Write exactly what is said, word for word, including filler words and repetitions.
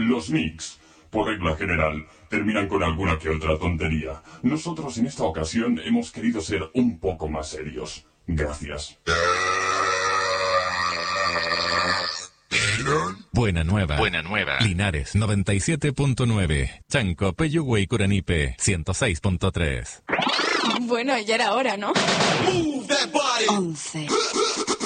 Los mix, por regla general, terminan con alguna que otra tontería. Nosotros en esta ocasión hemos querido ser un poco más serios. Gracias. Buena nueva. Buena nueva. Linares noventa y siete punto nueve. Chanco, Peyúgue y Curanipe ciento seis punto tres. Bueno, ya era hora, ¿no? once.